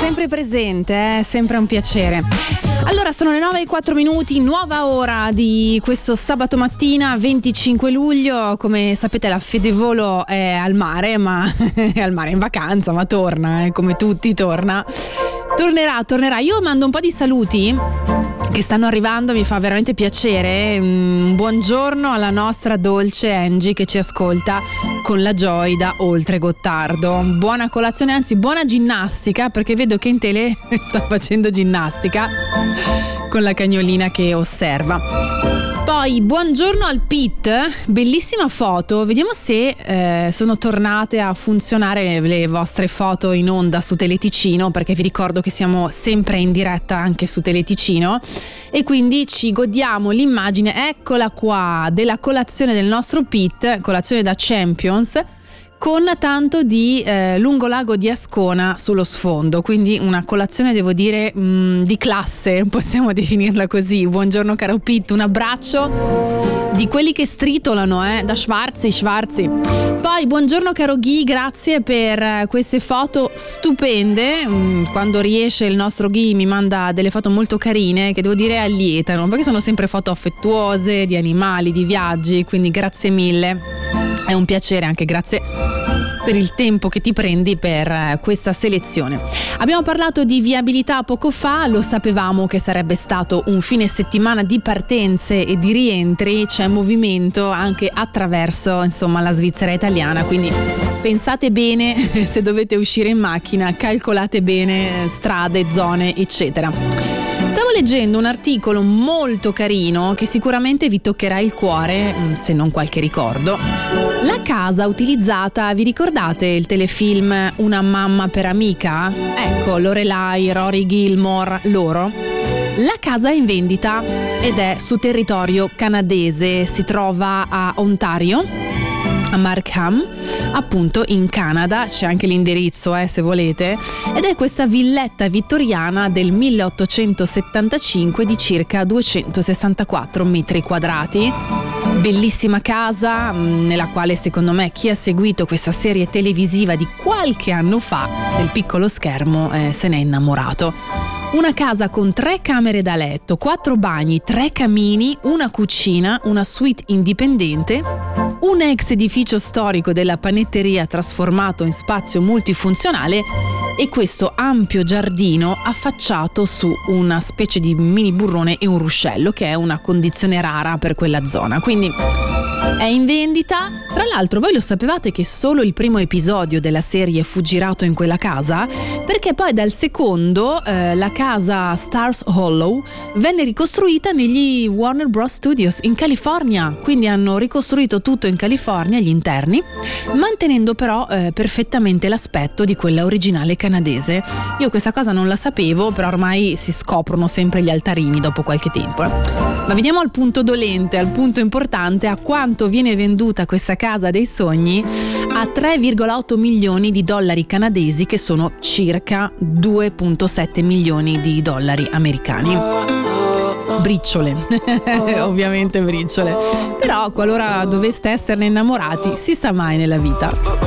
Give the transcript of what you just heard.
sempre presente, sempre un piacere. Allora, sono le 9:04, nuova ora di questo sabato mattina 25 luglio. Come sapete, la Fedevolo è al mare, ma è al mare in vacanza, ma torna, come tutti torna. Tornerà. Io mando un po' di saluti che stanno arrivando, mi fa veramente piacere. Buongiorno alla nostra dolce Angie che ci ascolta con la Joy da Oltre Gottardo. Buona colazione, anzi buona ginnastica, perché vedo che in tele sta facendo ginnastica con la cagnolina che osserva. Poi buongiorno al Pit, bellissima foto, vediamo se sono tornate a funzionare le vostre foto in onda su Teleticino, perché vi ricordo che siamo sempre in diretta anche su Teleticino e quindi ci godiamo l'immagine, eccola qua, della colazione del nostro Pit, colazione da Champions, con tanto di Lungolago di Ascona sullo sfondo, quindi una colazione, devo dire, di classe, possiamo definirla così. Buongiorno caro Pit, un abbraccio di quelli che stritolano, da Schwarzi. Poi buongiorno caro Ghi, grazie per queste foto stupende. Quando riesce il nostro Ghi mi manda delle foto molto carine che devo dire allietano, perché sono sempre foto affettuose di animali, di viaggi, quindi grazie mille. È un piacere, anche grazie per il tempo che ti prendi per questa selezione. Abbiamo parlato di viabilità poco fa, lo sapevamo che sarebbe stato un fine settimana di partenze e di rientri, c'è movimento anche attraverso la Svizzera italiana, quindi pensate bene se dovete uscire in macchina, calcolate bene strade, zone, eccetera. Stavo leggendo un articolo molto carino che sicuramente vi toccherà il cuore, se non qualche ricordo. La casa utilizzata, vi ricordate il telefilm Una mamma per amica? Ecco, Lorelai, Rory Gilmore, loro. La casa è in vendita ed è su territorio canadese, si trova a Ontario, a Markham, appunto in Canada, c'è anche l'indirizzo se volete, ed è questa villetta vittoriana del 1875 di circa 264 metri quadrati. Bellissima casa nella quale secondo me chi ha seguito questa serie televisiva di qualche anno fa del piccolo schermo se n'è innamorato. Una casa con 3 camere da letto, 4 bagni, 3 camini, una cucina, una suite indipendente, un ex edificio storico della panetteria trasformato in spazio multifunzionale e questo ampio giardino affacciato su una specie di mini burrone e un ruscello, che è una condizione rara per quella zona. Quindi è in vendita. Tra l'altro, voi lo sapevate che solo il primo episodio della serie fu girato in quella casa? Perché poi dal secondo la casa Stars Hollow venne ricostruita negli Warner Bros. Studios in California, quindi hanno ricostruito tutto in California, gli interni, mantenendo però perfettamente l'aspetto di quella originale canadese. Io questa cosa non la sapevo, però ormai si scoprono sempre gli altarini dopo qualche tempo. Ma veniamo al punto dolente, al punto importante: a quanto viene venduta questa casa dei sogni? A 3,8 milioni di dollari canadesi, che sono circa 2,7 milioni di dollari americani. Briciole, ovviamente briciole, però qualora doveste esserne innamorati, si sa mai nella vita.